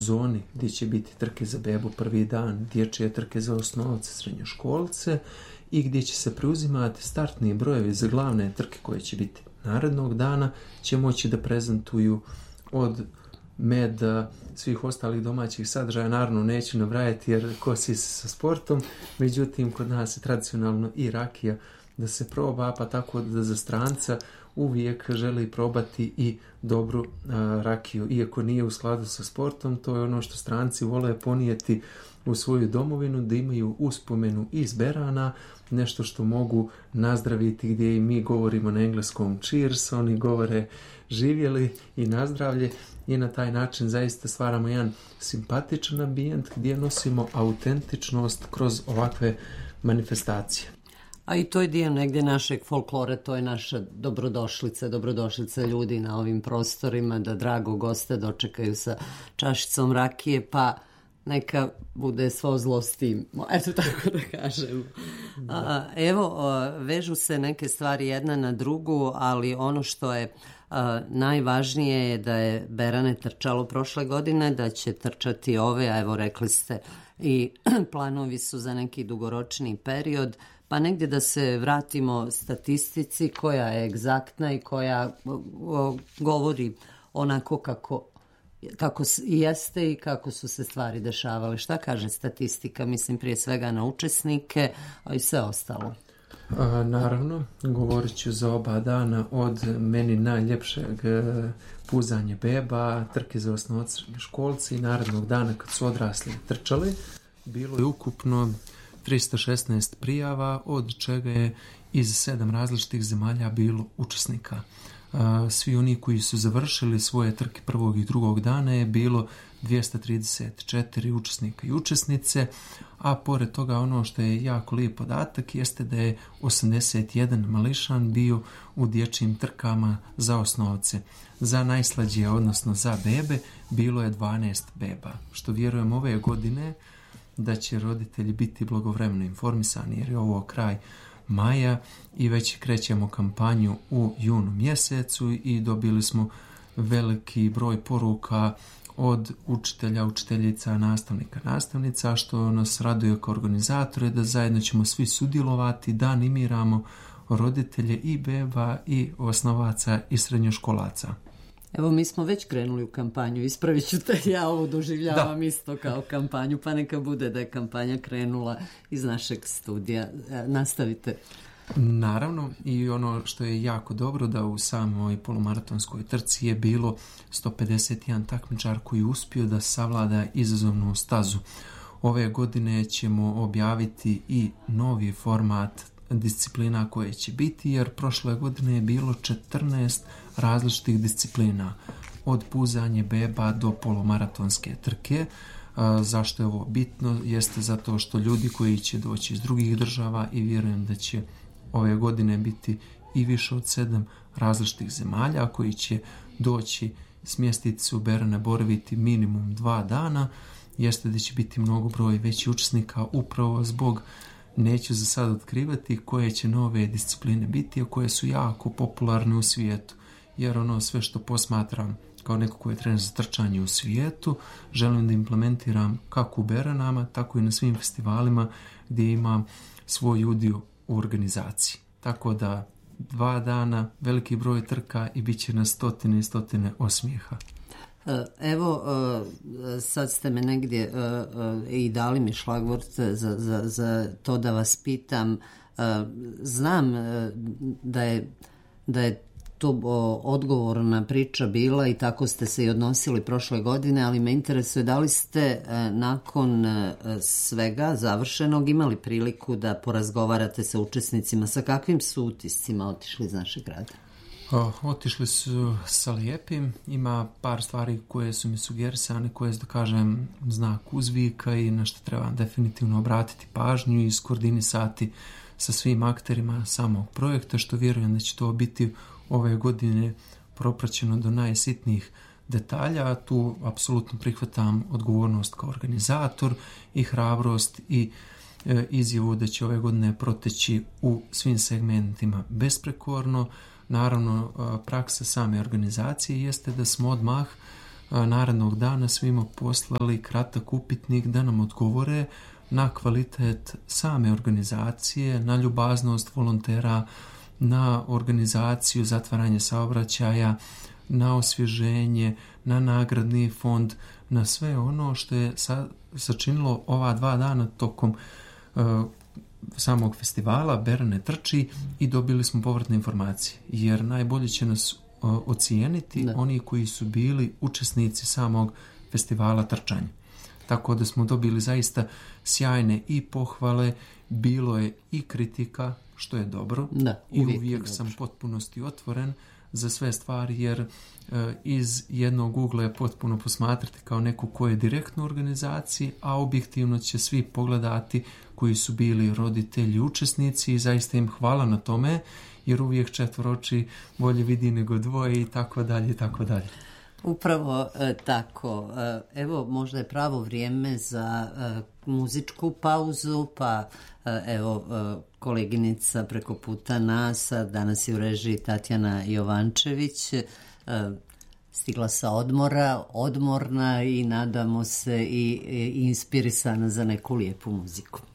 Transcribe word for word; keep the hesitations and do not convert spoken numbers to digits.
zoni gdje će biti trke za bebu prvi dan, dječje trke za osnovce, srednjoškolce i gdje će se preuzimati startni brojevi za glavne trke koje će biti narednog dana, će moći da prezentuju od meda, svih ostalih domaćih sadržaja. Naravno neću nabrajati jer kosi se sa sportom, međutim kod nas je tradicionalno i rakija da se proba, pa tako da za stranca uvijek želi probati i dobru a, rakiju. Iako nije u skladu sa sportom, to je ono što stranci vole ponijeti u svoju domovinu, da imaju uspomenu iz berana, nešto što mogu nazdraviti, gdje i mi govorimo na engleskom cheers, oni govore živjeli i nazdravlje, i na taj način zaista stvaramo jedan simpatičan ambijent gdje nosimo autentičnost kroz ovakve manifestacije. A i to je dio negdje našeg folklora, to je naša dobrodošlica, dobrodošlica ljudi na ovim prostorima, da drago goste dočekaju sa čašicom rakije, pa neka bude svo zlo s tim. Eto tako da kažem. A, evo, vežu se neke stvari jedna na drugu, ali ono što je a, najvažnije je da je Berane trčalo prošle godine, da će trčati ove, a evo rekli ste i planovi su za neki dugoročni period, pa negdje da se vratimo statistici koja je egzaktna i koja o, govori onako kako kako jeste i kako su se stvari dešavale. Šta kaže statistika? Mislim prije svega na učesnike, a i sve ostalo. A, naravno, govorit ću za oba dana od meni najljepšeg puzanje beba, trke za osnovce školci i narednog dana kad su odrasli trčali. Bilo je ukupno tristo šesnaest prijava, od čega je iz sedam različitih zemalja bilo učesnika. Svi oni koji su završili svoje trke prvog i drugog dana je bilo dvjesto trideset četiri učesnika i učesnice, a pored toga ono što je jako lijep podatak jeste da je osamdeset jedan mališan bio u dječjim trkama za osnovce. Za najslađije, odnosno za bebe, bilo je dvanaest beba, što vjerujem ove godine da će roditelji biti blagovremeno informisani jer je ovo kraj maja i već krećemo kampanju u junu mjesecu i dobili smo veliki broj poruka od učitelja, učiteljica, nastavnika, nastavnica, što nas raduje kao organizatore da zajedno ćemo svi sudjelovati, da animiramo roditelje i beba i osnovaca i srednjoškolaca. Evo, mi smo već krenuli u kampanju, ispravit ću te, ja ovo doživljavam da. Isto kao kampanju, pa neka bude da je kampanja krenula iz našeg studija. Nastavite. Naravno, i ono što je jako dobro da u samoj polumaratonskoj trci je bilo sto pedeset jedan takmičar koji je uspio da savlada izazovnu stazu. Ove godine ćemo objaviti i novi format disciplina koje će biti, jer prošle godine je bilo četrnaest različitih disciplina, od puzanje beba do polumaratonske trke. A, zašto je ovo bitno? Jeste zato što ljudi koji će doći iz drugih država, i vjerujem da će ove godine biti i više od sedam različitih zemalja koji će doći, smjestiti se u Berane, boraviti minimum dva dana, jeste da će biti mnogo broj veći učesnika upravo zbog, neću za sad otkrivati koje će nove discipline biti, a koje su jako popularne u svijetu, jer ono sve što posmatram kao neko koji je trener za trčanje u svijetu, želim da implementiram kako u Beranama, tako i na svim festivalima gdje imam svoj udio u organizaciji. Tako da dva dana, veliki broj trka i bit će na stotine i stotine osmijeha. Evo, sad ste me negdje i dali mi šlagvort za, za, za to da vas pitam. Znam da je, da je to odgovorna priča bila i tako ste se i odnosili prošle godine, ali me interesuje da li ste nakon svega završenog imali priliku da porazgovarate sa učesnicima, sa kakvim su utiscima otišli iz našeg grada? O, otišli su sa lijepim, ima par stvari koje su mi sugerisane, koje su, da kažem, znak uzvika i na što trebam definitivno obratiti pažnju i iskoordinisati sa svim akterima samog projekta, što vjerujem da će to biti ove godine propraćeno do najsitnijih detalja. Tu apsolutno prihvatam odgovornost kao organizator i hrabrost i e, izjavu da će ove godine proteći u svim segmentima besprekorno. Naravno, praksa same organizacije jeste da smo odmah narednog dana svima poslali kratak upitnik da nam odgovore na kvalitet same organizacije, na ljubaznost volontera, na organizaciju zatvaranja saobraćaja, na osvježenje, na nagradni fond, na sve ono što je sa, sačinilo ova dva dana tokom uh, samog festivala Berane trči i dobili smo povratne informacije. Jer najbolje će nas uh, ocijeniti da. Oni koji su bili učesnici samog festivala trčanja. Tako da smo dobili zaista sjajne i pohvale, bilo je i kritika, što je dobro. Da, i uvijek, uvijek sam potpunosti otvoren za sve stvari, jer e, iz jednog ugla je potpuno posmatrati kao neko ko je direktno u organizaciji, a objektivno će svi pogledati koji su bili roditelji, učesnici i zaista im hvala na tome, jer uvijek četvoroči bolje vidi nego dvoje i tako dalje i tako dalje. Upravo e, tako. E, evo, možda je pravo vrijeme za e, muzičku pauzu, pa e, evo, e, koleginica preko puta nas, danas je u režiji Tatjana Jovančević, e, stigla sa odmora, odmorna i nadamo se i, i inspirisana za neku lijepu muziku.